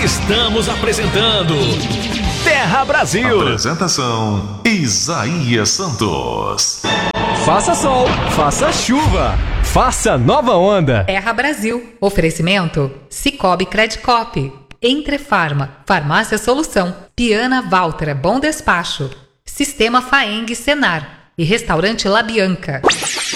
Estamos apresentando Terra Brasil. Apresentação Isaías Santos. Faça sol, faça chuva, faça nova onda. Terra Brasil. Oferecimento Cicobi Credicop, Entrefarma, Farmácia Solução, Piana Valtra, Bom Despacho, Sistema Faeng Senar e Restaurante La Bianca.